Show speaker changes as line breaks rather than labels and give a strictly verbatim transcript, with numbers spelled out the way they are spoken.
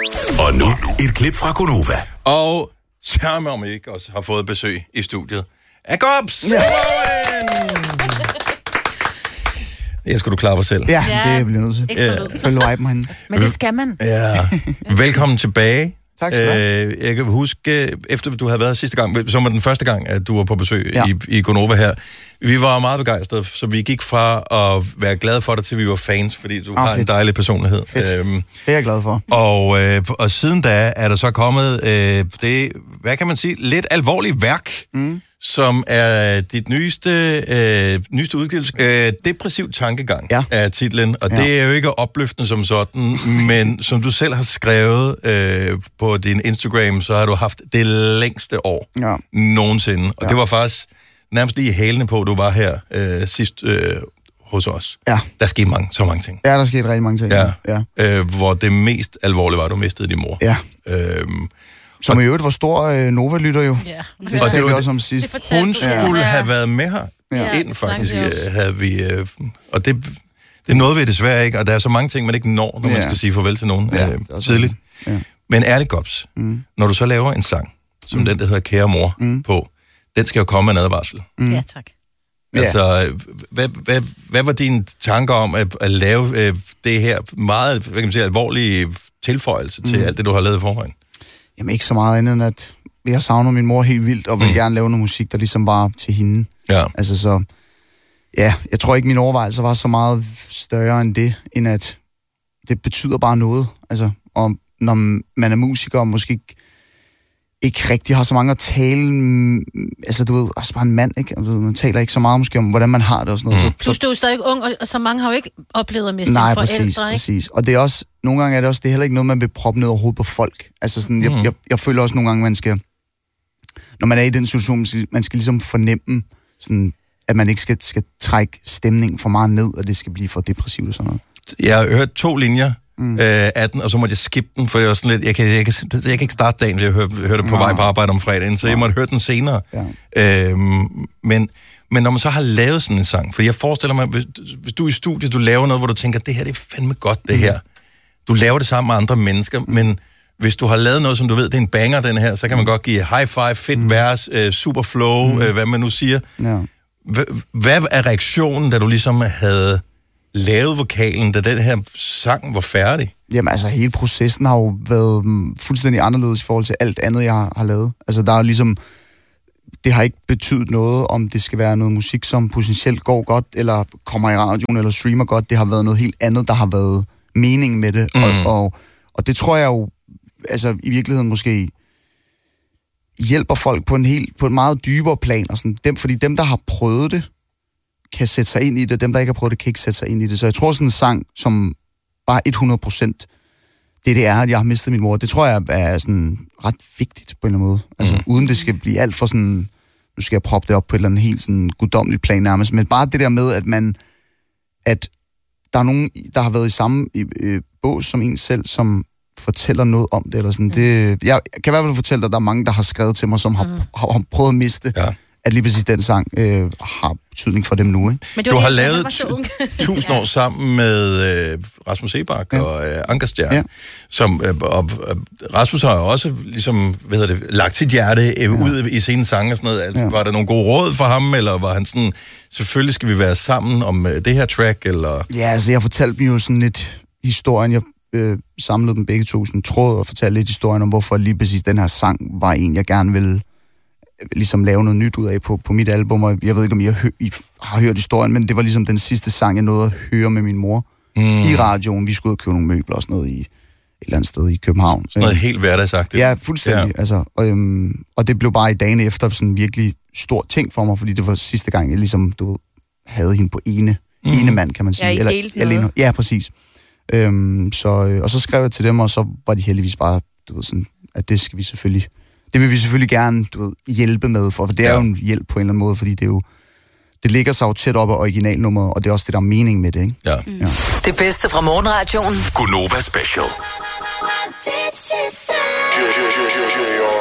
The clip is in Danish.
Og nu et klip fra Gonova.
Og sørme om ikke også har fået besøg i studiet af Gobs. Ja. Jeg skal du klare dig selv.
Ja, det bliver nødt til.
Ekstra
nødt til. Følge viben herinde.
Men det skal man.
Ja. Velkommen tilbage.
Tak skal du have.
Jeg kan huske, efter du havde været sidste gang, som var den første gang, at du var på besøg ja. i, i Gonova her. Vi var meget begejstrede, så vi gik fra at være glade for dig, til vi var fans, fordi du oh, har fedt. en dejlig personlighed.
Fedt. Øhm, det er jeg glad for.
Og, øh, og siden da er der så kommet øh, det, hvad kan man sige, lidt alvorligt værk, mm. som er dit nyeste, øh, nyeste udgivelse. Øh, Depressiv tankegang ja. er titlen, og ja. det er jo ikke opløftende som sådan, men som du selv har skrevet øh, på din Instagram, så har du haft det længste år ja. nogensinde. Og ja. det var faktisk nærmest lige hælende på, at du var her øh, sidst øh, hos os.
Ja.
Der skete mange, så mange ting.
Ja, der skete rigtig mange ting.
Ja.
ja.
Øh, hvor det mest alvorlige var, at du mistede din mor.
Ja.
Øhm,
Som i øvrigt var stor øh, Nova-lytter jo.
Ja.
Det
og det var
også om sidst.
Hun skulle ja. have været med her
ja.
ind, faktisk, ja, havde vi. Øh, og det, det nåede vi desværre ikke, og der er så mange ting, man ikke når, når ja. man skal sige farvel til nogen ja, øh, tidligt. Ja. Men ærligt, Gobs, mm. når du så laver en sang, som mm. den, der hedder Kære Mor, mm. på, den skal jo komme med en advarsel.
Mm. Ja, tak.
Altså, hvad, hvad, hvad var dine tanker om at, at lave øh, det her meget, hvad kan man sige, alvorlige tilføjelse til mm. alt det, du har lavet i forvejen?
Jamen ikke så meget andet end, at jeg savner min mor helt vildt, og vil mm. gerne lave noget musik, der ligesom var til hende.
Ja.
Altså så, ja, jeg tror ikke, min overvejelse var så meget større end det, end at det betyder bare noget. Altså, og når man er musiker, og måske ikke, ikke rigtig har så mange at tale, altså du ved, også bare en mand, ikke? Altså, man taler ikke så meget måske om, hvordan man har det og sådan noget.
Mm.
Så,
så, du er jo stadig ung, og så mange har jo ikke oplevet at miste
nej,
forældre,
præcis,
ikke?
præcis. Og det er også, nogle gange er det også, det er heller ikke noget, man vil proppe ned over hovedet på folk. Altså sådan, jeg, mm. jeg, jeg føler også nogle gange, man skal, når man er i den situation, man skal, man skal ligesom fornemme, sådan, at man ikke skal, skal trække stemningen for meget ned, og det skal blive for depressivt og sådan noget.
Jeg har hørt to linjer mm. øh, af den, og så måtte jeg skippe den, for det var sådan lidt, jeg kan, jeg kan, jeg kan ikke starte dagen, jeg hørte, hørte det på Nå. vej på arbejde om fredagen, så jeg måtte høre den senere. Ja. Øhm, men, men når man så har lavet sådan en sang, for jeg forestiller mig, hvis, hvis du er i studiet, du laver noget, hvor du tænker, det her det er fandme godt, det her. Du laver det sammen med andre mennesker, men hvis du har lavet noget, som du ved, det er en banger, den her, så kan man godt give high five, fedt mm. vers, øh, super flow, mm. øh, hvad man nu siger. Ja. Hvad er reaktionen, da du ligesom havde lavet vokalen, da den her sang var færdig?
Jamen altså, hele processen har jo været fuldstændig anderledes i forhold til alt andet, jeg har, har lavet. Altså, der er ligesom, det har ikke betydet noget, om det skal være noget musik, som potentielt går godt, eller kommer i radioen, eller streamer godt. Det har været noget helt andet, der har været mening med det. Mm. Og, og, og det tror jeg jo, altså i virkeligheden måske hjælper folk på en helt, på en meget dybere plan. Og sådan. Dem, fordi dem, der har prøvet det, kan sætte sig ind i det. Dem, der ikke har prøvet det, kan ikke sætte sig ind i det. Så jeg tror sådan en sang, som bare hundrede procent det, det er, at jeg har mistet min mor, det tror jeg er sådan ret vigtigt på en eller anden måde. Altså mm. uden det skal blive alt for sådan, nu skal jeg proppe det op på et eller andet helt sådan guddommeligt plan nærmest, men bare det der med, at man, at der er nogen, der har været i samme øh, bås som en selv, som fortæller noget om det, eller sådan. Mm. Det, jeg kan i hvert fald fortælle dig, at der er mange, der har skrevet til mig, som har, mm. har, har prøvet at miste, ja. at lige præcis den sang øh, har betydning for dem nu, ikke?
Men du har lavet tusind år sammen med øh, Rasmus Sebak ja. og øh, Ankerstjerne, ja. som øh, og, og Rasmus har jo også ligesom, hvad hedder det, lagt sit hjerte øh, ja. ud i sine sange og sådan noget. Altså, ja. Var der nogle gode råd for ham, eller var han sådan, selvfølgelig skal vi være sammen om øh, det her track, eller?
Ja, altså jeg fortalte dem jo sådan lidt historien, jeg øh, samlede dem begge to sådan tråd og fortalte lidt historien om, hvorfor lige præcis den her sang var en, jeg gerne ville ligesom lave noget nyt ud af på, på mit album, og jeg ved ikke, om I har, hø- I har hørt historien, men det var ligesom den sidste sang, jeg nåede at høre med min mor mm. i radioen. Vi skulle ud og købe nogle møbler og sådan noget i et eller andet sted i København.
Sådan noget helt hverdagsagtigt.
Ja, fuldstændig. Ja. Altså, og, øhm, og det blev bare i dagen efter sådan en virkelig stor ting for mig, fordi det var sidste gang, jeg ligesom, du ved, havde hende på ene, mm. ene mand, kan man sige.
Ja, I
eller, alene, ja, præcis. Øhm, så, og så skrev jeg til dem, og så var de heldigvis bare, du ved, sådan, at det skal vi selvfølgelig... Det vil vi selvfølgelig gerne, du ved, hjælpe med, for, for det er ja. jo en hjælp på en eller anden måde, fordi det er jo, det ligger sig jo tæt op af originalnummeret, og det er også det, der er mening med det, ikke?
Ja.
Mm.
ja. Det bedste fra morgenradioen.
Gonova Special.